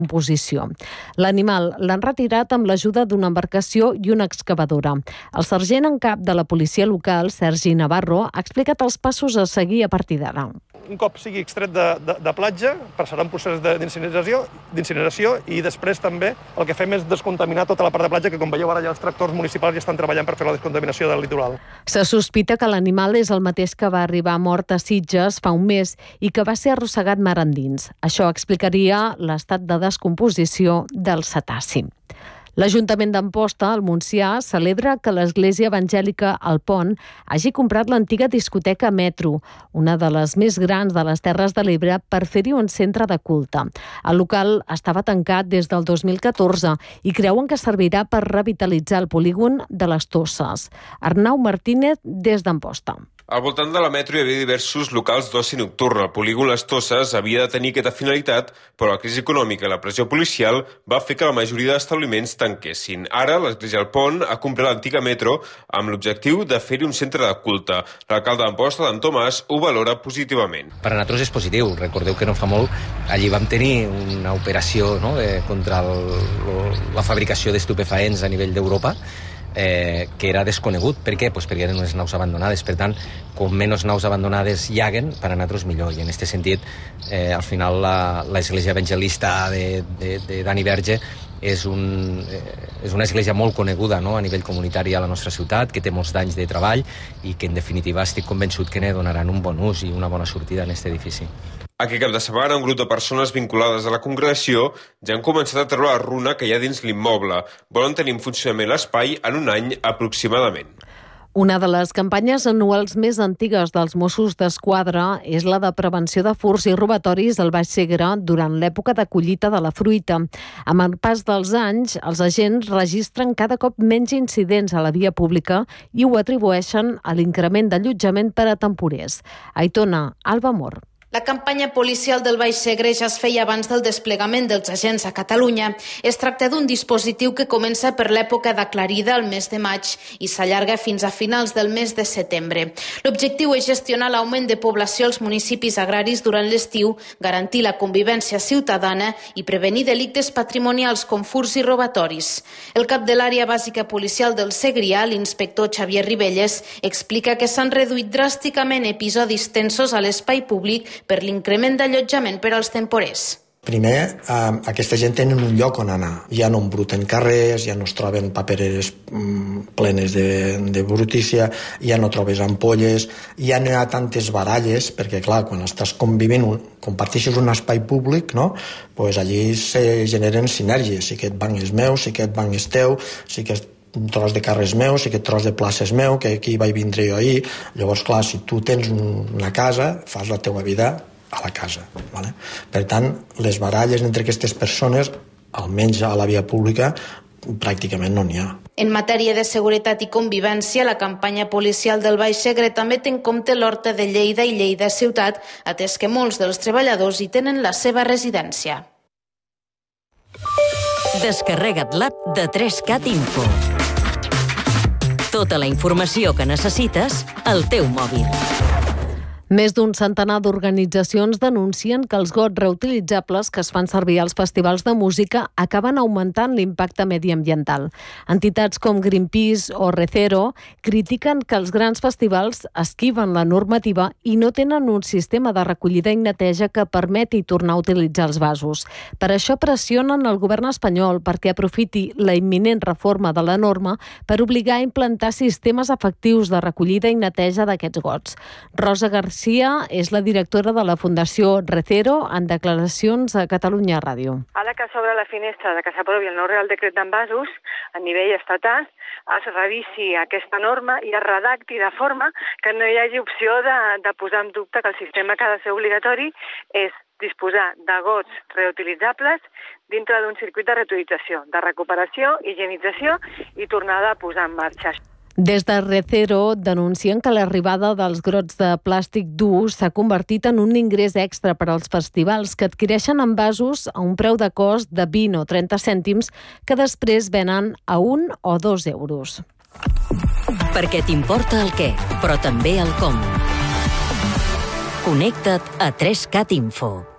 descomposició. L'animal l'han retirat amb l'ajuda d'una embarcació i una excavadora. El sergent en cap de la policia local, Sergi Navarro, ha explicat els passos a seguir a partir d'ara. Un cop sigui extret de platja, passarà un procés d'incineració i després també el que fem és descontaminar tota la part de platja, que com veieu ara ja els tractors municipals ja estan treballant per fer la descontaminació del litoral. Se sospita que l'animal és el mateix que va arribar mort a Sitges fa un mes i que va ser arrossegat mar endins. Això explicaria l'estat de descomposició del cetaci. L'Ajuntament d'Amposta, al Montsià, celebra que l'Església Evangèlica El Pont hagi comprat l'antiga discoteca Metro, una de les més grans de les Terres de l'Ebre, per fer-hi un centre de culte. El local estava tancat des del 2014 i creuen que servirà per revitalitzar el polígon de les Tosses. Arnau Martínez, des d'Amposta. Al voltant de la metro hi havia diversos locals d'oci nocturn. El polígon Les Tosses havia de tenir aquesta finalitat, però la crisi econòmica i la pressió policial va fer que la majoria d'establiments tanquessin. Ara, l'Església El Pont ha comprat l'antiga metro amb l'objectiu de fer-hi un centre de culte. L'alcalde d'Amposta, Adam Tomàs, ho valora positivament. Per a nosaltres és positiu. Recordeu que no fa molt allí vam tenir una operació contra la fabricació d'estupefaents a nivell d'Europa, que era desconegut. Per què? Perquè eren unes naus abandonades. Per tant, com menys naus abandonades hi haguen, per a nosaltres millor. I en aquest sentit, al final, l'església evangelista de Dani Verge és una església molt coneguda a nivell comunitari a la nostra ciutat, que té molts d'anys de treball i que, en definitiva, estic convençut que ne donaran un bon ús i una bona sortida en aquest edifici. Aquest cap de setmana, un grup de persones vinculades a la congregació ja han començat a treure la runa que hi ha dins l'immoble. Volen tenir en funcionament l'espai en un any aproximadament. Una de les campanyes anuals més antigues dels Mossos d'Esquadra és la de prevenció de furts i robatoris al Baix Segre durant l'època de collita de la fruita. Amb el pas dels anys, els agents registren cada cop menys incidents a la via pública i ho atribueixen a l'increment d'allotjament per a temporers. A Aitona, Alba Mor. La campanya policial del Baix Segre ja es feia abans del desplegament dels agents a Catalunya. Es tracta d'un dispositiu que comença per l'època d'aclarida al mes de maig i s'allarga fins a finals del mes de setembre. L'objectiu és gestionar l'augment de població als municipis agraris durant l'estiu, garantir la convivència ciutadana i prevenir delictes patrimonials com furts i robatoris. El cap de l'àrea bàsica policial del Segrià, l'inspector Xavier Ribelles, explica que s'han reduït dràsticament episodis tensos a l'espai públic per l'increment d'allotjament per als temporers. Primer, aquesta gent tenen un lloc on anar. Ja no embruten carrers, ja no es troben papereres plenes de brutícia, ja no trobes ampolles, ja no hi ha tantes baralles, perquè clar, quan estàs convivint, comparteixes un espai públic, no? Pues allí se generen sinergies. Si aquest banc és meu, si aquest banc és teu, si aquest un tros de carrer és meu, si aquest tros de plaça és meu, que aquí vaig vindre jo ahir. Llavors, clar, si tu tens una casa, fas la teua vida a la casa. Vale? Per tant, les baralles entre aquestes persones, almenys a la via pública, pràcticament no n'hi ha. En matèria de seguretat i convivència, la campanya policial del Baix Segre també té en compte l'Horta de Lleida i Lleida Ciutat, atès que molts dels treballadors hi tenen la seva residència. Descarrega't l'app de 3CAT Info. Tota la informació que necessites al teu mòbil. Més d'un centenar d'organitzacions denuncien que els gots reutilitzables que es fan servir als festivals de música acaben augmentant l'impacte mediambiental. Entitats com Greenpeace o Recero critiquen que els grans festivals esquiven la normativa i no tenen un sistema de recollida i neteja que permeti tornar a utilitzar els vasos. Per això pressionen el govern espanyol perquè aprofiti la imminent reforma de la norma per obligar a implantar sistemes efectius de recollida i neteja d'aquests gots. Rosa García és la directora de la Fundació Recero en declaracions a Catalunya Ràdio. Ara que s'obre la finestra de que s'aprovi el nou Real Decret d'envasos a nivell estatal, es revisi aquesta norma i es redacti de forma que no hi hagi opció de posar en dubte que el sistema que ha de ser obligatori és disposar de gots reutilitzables dintre d'un circuit de reutilització, de recuperació, higienització i tornada a posar en marxa. Des de Recero denuncien que l'arribada dels grots de plàstic dur s'ha convertit en un ingrés extra per als festivals que adquireixen envasos a un preu de cost de 20 o 30 cèntims que després venen a 1 o 2 euros. Perquè t'importa el què, però també el com. Connecta't a 3CAT Info.